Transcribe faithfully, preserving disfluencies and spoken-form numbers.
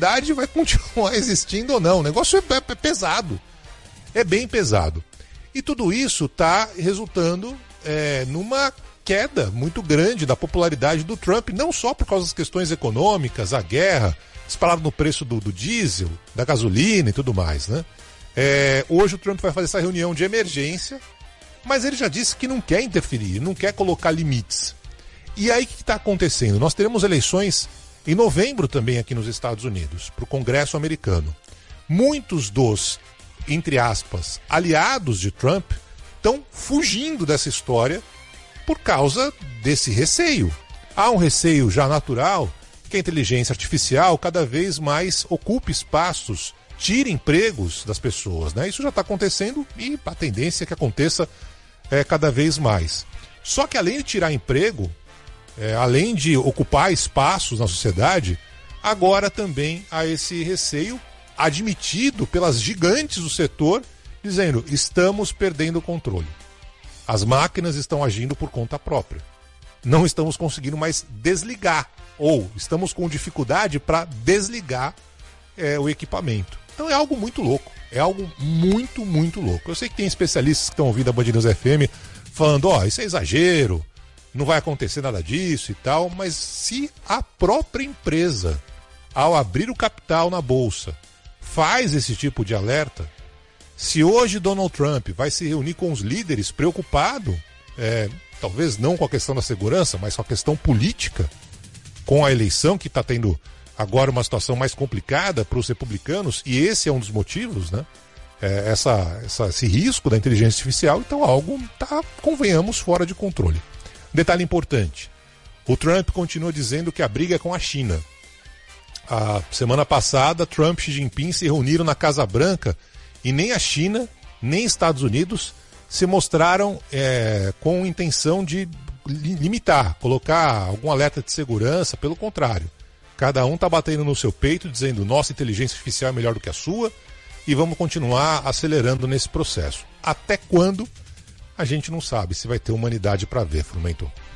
humanidade vai continuar existindo ou não. O negócio é, é pesado. É bem pesado. E tudo isso está resultando é, numa queda muito grande da popularidade do Trump, não só por causa das questões econômicas, a guerra, disparado no preço do, do diesel, da gasolina e tudo mais, né? É, hoje o Trump vai fazer essa reunião de emergência, mas ele já disse que não quer interferir, não quer colocar limites. E aí o que está acontecendo? Nós teremos eleições em novembro também aqui nos Estados Unidos, para o Congresso americano. Muitos dos, entre aspas, aliados de Trump estão fugindo dessa história por causa desse receio. Há um receio já natural que a inteligência artificial cada vez mais ocupe espaços, tire empregos das pessoas, né? Isso já está acontecendo e a tendência é que aconteça é, cada vez mais. Só que além de tirar emprego, é, além de ocupar espaços na sociedade, agora também há esse receio admitido pelas gigantes do setor, dizendo: estamos perdendo o controle. As máquinas estão agindo por conta própria. Não estamos conseguindo mais desligar, ou estamos com dificuldade para desligar é, o equipamento. Então é algo muito louco, é algo muito, muito louco. Eu sei que tem especialistas que estão ouvindo a Band News F M falando: ó, oh, isso é exagero, não vai acontecer nada disso e tal, mas se a própria empresa, ao abrir o capital na bolsa, faz esse tipo de alerta, se hoje Donald Trump vai se reunir com os líderes preocupado, é, talvez não com a questão da segurança, mas com a questão política, com a eleição que está tendo agora uma situação mais complicada para os republicanos, e esse é um dos motivos, né? É, essa, essa, esse risco da inteligência artificial, então algo está, convenhamos, fora de controle. Detalhe importante, o Trump continua dizendo que a briga é com a China. A semana passada, Trump e Xi Jinping se reuniram na Casa Branca e nem a China, nem Estados Unidos se mostraram é, com intenção de limitar, colocar algum alerta de segurança, pelo contrário. Cada um está batendo no seu peito, dizendo: nossa inteligência artificial é melhor do que a sua, e vamos continuar acelerando nesse processo. Até quando? A gente não sabe se vai ter humanidade para ver, Frumento.